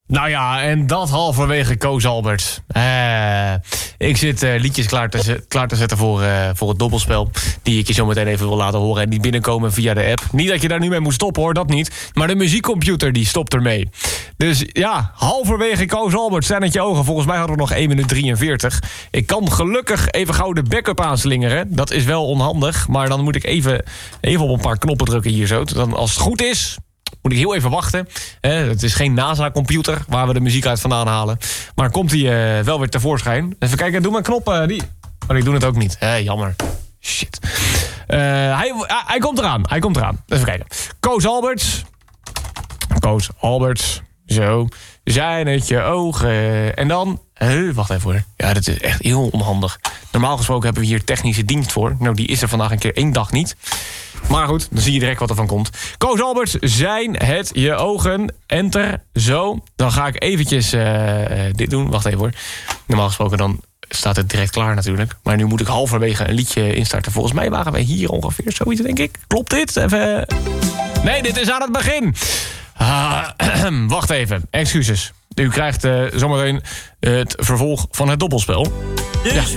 Nou ja, en dat halverwege Koos Albert. Ik zit liedjes klaar te zetten voor het dobbelspel. Die ik je zo meteen even wil laten horen. En die binnenkomen via de app. Niet dat je daar nu mee moet stoppen hoor, dat niet. Maar de muziekcomputer die stopt ermee. Dus ja, halverwege Koos Albert. Zijn het je ogen. Volgens mij hadden we nog 1 minuut 43. Ik kan gelukkig even gauw de backup aanslingeren. Dat is wel onhandig. Maar dan moet ik even op een paar knoppen drukken hier zo. Dan als het goed is, moet ik heel even wachten. Het is geen NASA-computer waar we de muziek uit vandaan halen. Maar komt die wel weer tevoorschijn. Even kijken, doe mijn knoppen. Die doen het ook niet. Jammer. Shit. Hij komt eraan. Even kijken. Koos Alberts. Zo. Zijn het je ogen. En dan... wacht even hoor. Ja, dat is echt heel onhandig. Normaal gesproken hebben we hier technische dienst voor. Nou, die is er vandaag een keer 1 dag niet. Maar goed, dan zie je direct wat er van komt. Koos Alberts, zijn het je ogen. Enter. Zo. Dan ga ik eventjes dit doen. Wacht even hoor. Normaal gesproken dan staat het direct klaar natuurlijk. Maar nu moet ik halverwege een liedje instarten. Volgens mij waren wij hier ongeveer zoiets, denk ik. Klopt dit? Even... Nee, dit is aan het begin. Wacht even. Excuses. U krijgt zometeen het vervolg van het dobbelspel. Dus